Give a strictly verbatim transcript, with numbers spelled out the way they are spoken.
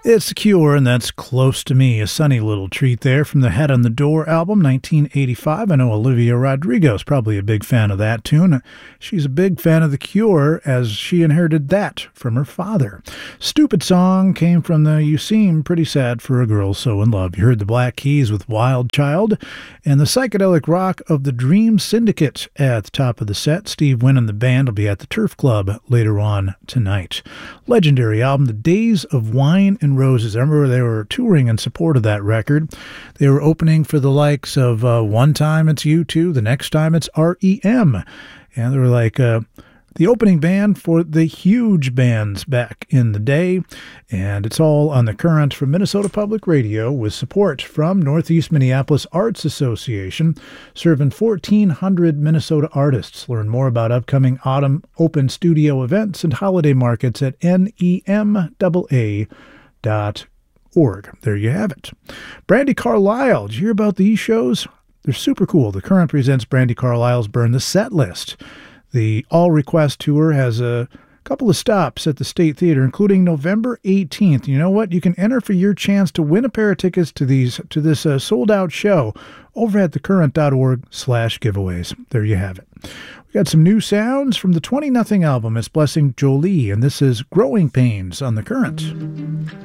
It's The Cure, and that's Close to Me, a sunny little treat there from the Head on the Door album, nineteen eighty-five. I know Olivia Rodrigo's probably a big fan of that tune. She's a big fan of The Cure, as she inherited that from her father. Stupid Song came from the You Seem Pretty Sad for a Girl So in Love. You heard the Black Keys with Wild Child, and the psychedelic rock of the Dream Syndicate at the top of the set. Steve Wynn and the band will be at the Turf Club later on tonight. Legendary album, The Days of Wine and Roses. I remember they were touring in support of that record. They were opening for the likes of uh, one time it's U two, the next time it's R E M. And they were like uh, the opening band for the huge bands back in the day. And it's all on The Current from Minnesota Public Radio with support from Northeast Minneapolis Arts Association, serving fourteen hundred Minnesota artists. Learn more about upcoming autumn open studio events and holiday markets at N E M A A dot org. There you have it. Brandi Carlile. Did you hear about these shows? They're super cool. The Current presents Brandi Carlile's Burn the Set List. The All Request Tour has a couple of stops at the State Theater, including November eighteenth. You know what? You can enter for your chance to win a pair of tickets to these to this uh, sold-out show over at thecurrent.org slash giveaways. There you have it. We got some new sounds from the twenty nothing album. It's Blessing Jolie, and this is Growing Pains on The Current.